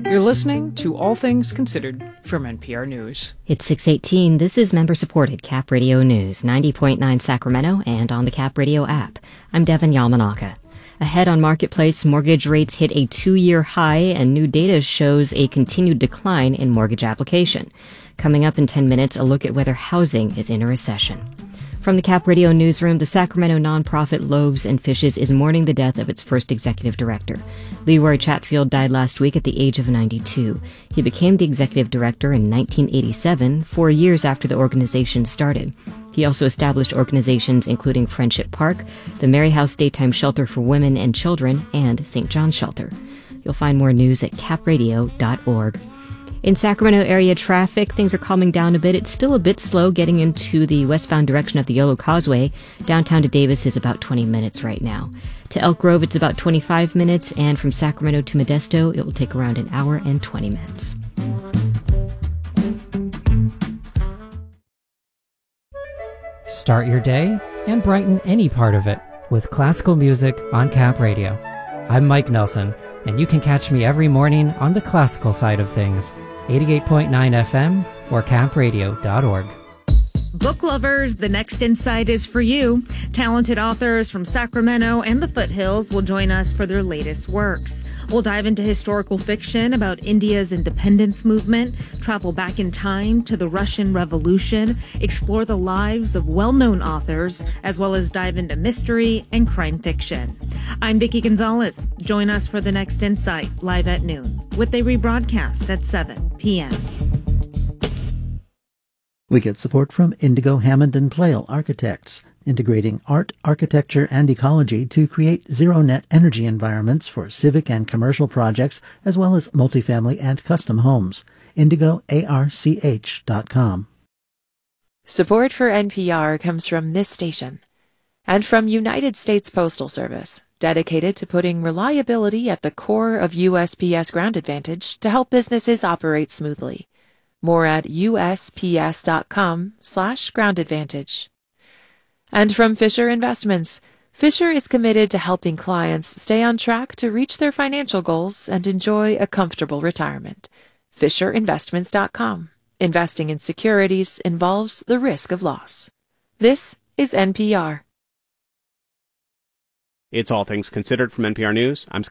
You're listening to All Things Considered from NPR News. It's 6:18. This is member-supported Cap Radio News, 90.9 Sacramento and on the Cap Radio app. I'm Devin Yamanaka. Ahead on Marketplace, mortgage rates hit a 2-year high and new data shows a continued decline in mortgage application. Coming up in 10 minutes, a look at whether housing is in a recession. From the Cap Radio newsroom, the Sacramento nonprofit Loaves and Fishes is mourning the death of its first executive director. Leroy Chatfield died last week at the age of 92. He became the executive director in 1987, 4 years after the organization started. He also established organizations including Friendship Park, the Mary House Daytime Shelter for Women and Children, and St. John's Shelter. You'll find more news at capradio.org. In Sacramento area traffic, things are calming down a bit. It's still a bit slow getting into the westbound direction of the Yolo Causeway. Downtown to Davis is about 20 minutes right now. To Elk Grove, it's about 25 minutes, and from Sacramento to Modesto, it will take around an hour and 20 minutes. Start your day and brighten any part of it with classical music on Cap Radio. I'm Mike Nelson, and you can catch me every morning on the classical side of things, 88.9 FM or capradio.org. Book lovers, the next insight is for you. Talented authors from Sacramento and the foothills will join us for their latest works. We'll dive into historical fiction about India's independence movement, travel back in time to the Russian Revolution, explore the lives of well-known authors, as well as dive into mystery and crime fiction. I'm Vicki Gonzalez. Join us for the next insight live at noon, with a rebroadcast at 7 p.m. We get support from Indigo Hammond and Plale Architects, integrating art, architecture, and ecology to create zero-net energy environments for civic and commercial projects, as well as multifamily and custom homes. IndigoARCH.com. Support for NPR comes from this station and from United States Postal Service, dedicated to putting reliability at the core of USPS Ground Advantage to help businesses operate smoothly. More at usps.com/Ground Advantage. And from Fisher Investments, Fisher is committed to helping clients stay on track to reach their financial goals and enjoy a comfortable retirement. FisherInvestments.com. Investing in securities involves the risk of loss. This is NPR. It's All Things Considered from NPR News. I'm